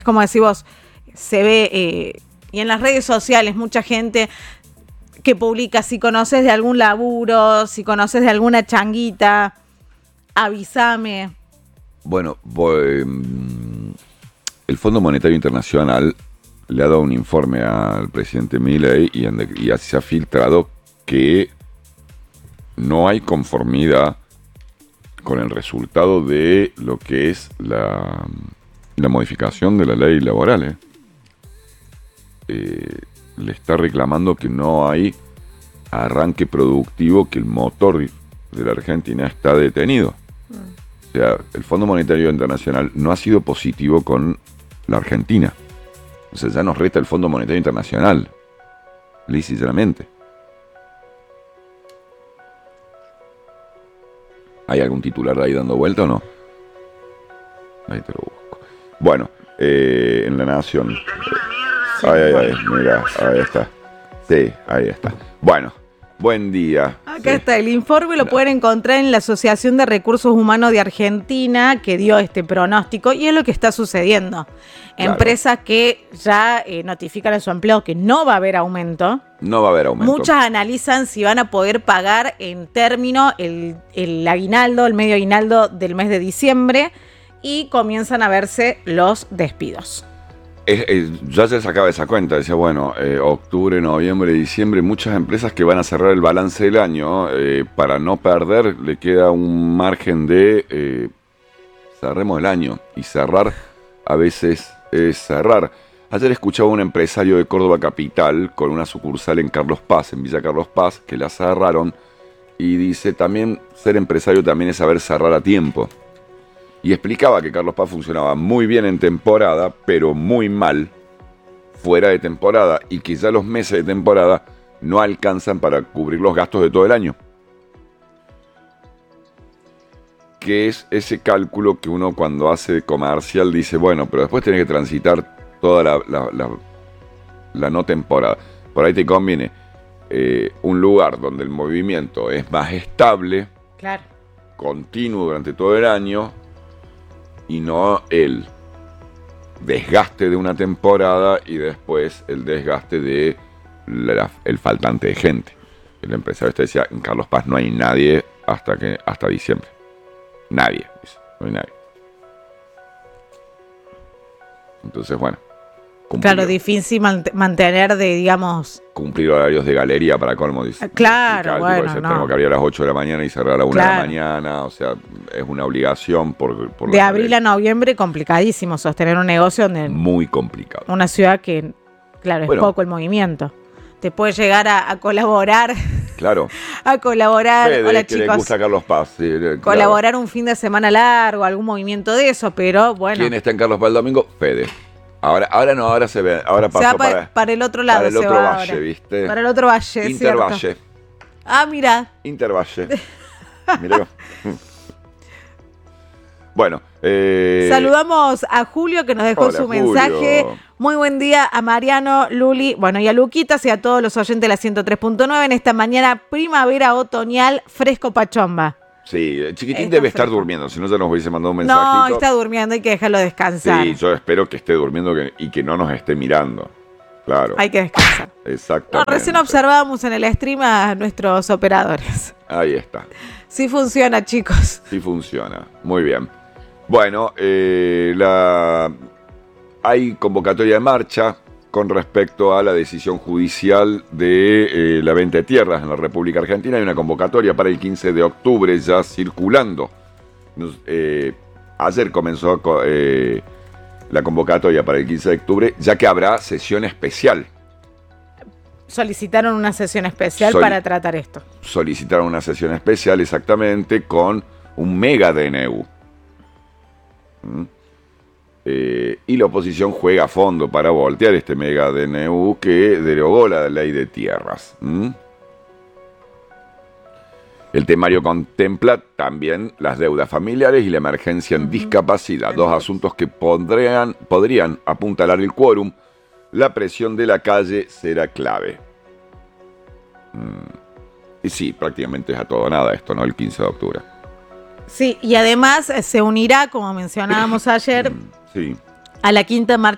como decís vos, se ve, y en las redes sociales mucha gente que publica si conoces de algún laburo, si conoces de alguna changuita, avísame. Bueno, el Fondo Monetario Internacional le ha dado un informe al presidente Milei y así se ha filtrado que no hay conformidad con el resultado de lo que es la modificación de la ley laboral. Le está reclamando que no hay arranque productivo, que el motor de la Argentina está detenido. O sea, el Fondo Monetario Internacional no ha sido positivo con la Argentina. O sea, ya nos resta el Fondo Monetario Internacional, lisa y llanamente. ¿Hay algún titular de ahí dando vuelta o no? Ahí te lo busco. Bueno, en La Nación. Ay, mira, ahí está. Sí, ahí está. Bueno, buen día. Acá está el informe, lo pueden encontrar en la Asociación de Recursos Humanos de Argentina, que dio este pronóstico, y es lo que está sucediendo. Claro. Empresas que ya notifican a su empleado que no va a haber aumento. No va a haber aumento. Muchas analizan si van a poder pagar en término el aguinaldo, el medio aguinaldo del mes de diciembre, y comienzan a verse los despidos. Ya se sacaba esa cuenta, decía, bueno, octubre, noviembre, diciembre, muchas empresas que van a cerrar el balance del año, para no perder, le queda un margen de cerremos el año, y cerrar a veces es cerrar. Ayer escuchaba a un empresario de Córdoba Capital con una sucursal en Carlos Paz, en Villa Carlos Paz, que la cerraron, y dice, también ser empresario también es saber cerrar a tiempo. Y explicaba que Carlos Paz funcionaba muy bien en temporada, pero muy mal fuera de temporada, y que ya los meses de temporada no alcanzan para cubrir los gastos de todo el año. Que es ese cálculo que uno cuando hace comercial dice, bueno, pero después tenés que transitar toda la no temporada. Por ahí te conviene un lugar donde el movimiento es más estable, claro, continuo durante todo el año, y no el desgaste de una temporada y después el desgaste de el faltante de gente. El empresario decía, en Carlos Paz no hay nadie hasta diciembre. Nadie, dice, no hay nadie. Entonces, bueno. Claro, difícil mantener digamos... Cumplir horarios de galería para colmo, dice. Claro, bueno, no. Tenemos que abrir a las 8 de la mañana y cerrar a la 1 de la mañana, o sea, es una obligación por de abril a noviembre, complicadísimo sostener un negocio donde... Muy complicado. Una ciudad que, claro, es poco el movimiento. Te puede llegar a colaborar... Claro. A colaborar, Fede, hola que chicos. Le gusta Carlos Paz. Sí, colaborar un fin de semana largo, algún movimiento de eso, pero bueno. ¿Quién está en Carlos Paz el domingo? Fede. Ahora no, ahora se ve. Ahora pasó para el otro lado. Para el otro valle, ahora. ¿Viste? Para el otro valle, Intervalle. Mira. Intervalle. Mirá. Bueno. Saludamos a Julio, que nos dejó su mensaje. Muy buen día a Mariano, Luli, bueno, y a Luquitas y a todos los oyentes de la 103.9 en esta mañana primavera otoñal fresco pachomba. Sí, chiquitín debe estar durmiendo, si no ya nos hubiese mandado un mensajito. No, está durmiendo, hay que dejarlo descansar. Sí, yo espero que esté durmiendo y que no nos esté mirando. Claro. Hay que descansar. Exactamente. Recién observábamos en el stream a nuestros operadores. Ahí está. Sí funciona, chicos. Sí funciona. Muy bien. Bueno, hay convocatoria de marcha con respecto a la decisión judicial de la venta de tierras en la República Argentina. Hay una convocatoria para el 15 de octubre ya circulando. Ayer comenzó la convocatoria para el 15 de octubre, ya que habrá sesión especial. Solicitaron una sesión especial para tratar esto. Solicitaron una sesión especial, exactamente, con un mega DNU. Y la oposición juega a fondo para voltear este mega DNU que derogó la ley de tierras. El temario contempla también las deudas familiares y la emergencia en discapacidad, dos asuntos que podrían apuntalar el quórum. La presión de la calle será clave. Y sí, prácticamente es a todo nada esto, ¿no? El 15 de octubre. Sí, y además se unirá, como mencionábamos ayer, sí, a la quinta marcha